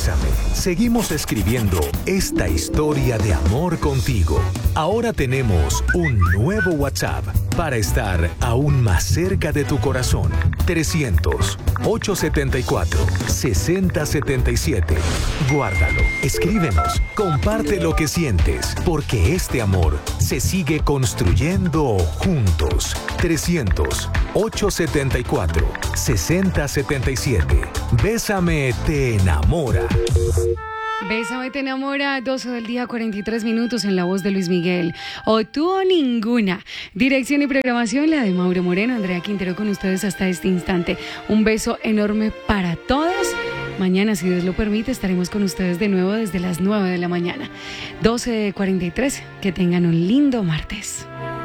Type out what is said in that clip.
Bésame. Seguimos escribiendo esta historia de amor contigo. Ahora tenemos un nuevo WhatsApp para estar aún más cerca de tu corazón. 300-874-6077. Guárdalo, escríbenos, comparte lo que sientes, porque este amor se sigue construyendo juntos. 300-874-6077. Bésame te enamora. Bésame te enamora, 12 del día, 43 minutos en la voz de Luis Miguel. O tú o ninguna. Dirección y programación, la de Mauro Moreno, Andrea Quintero con ustedes hasta este instante. Un beso enorme para todos. Mañana, si Dios lo permite, estaremos con ustedes de nuevo desde las 9 de la mañana. 12:43, que tengan un lindo martes.